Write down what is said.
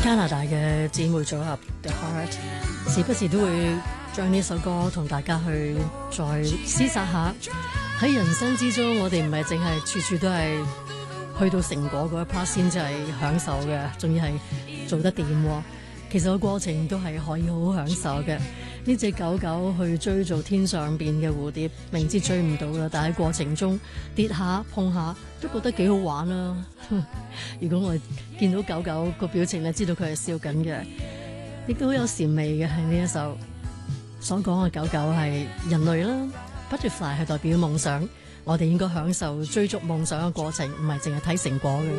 加拿大嘅姊妹組合 The Heart， 時不時都會將呢首歌同大家去再廝殺下。喺人生之中，我哋唔係淨係處處都係去到成果嗰一 part 先至係享受嘅，仲要係做得掂。其實個過程都係可以好好享受嘅。呢隻狗狗去追逐天上邊嘅蝴蝶，明知追唔到啦，但喺過程中跌下碰下都覺得幾好玩啦。如果我見到狗狗個表情咧，知道佢係笑緊嘅，亦都好有禪味嘅。喺呢一首所講嘅狗狗係人類啦，Butterfly 係代表夢想，我哋應該享受追逐夢想嘅過程，唔係淨係睇成果嘅。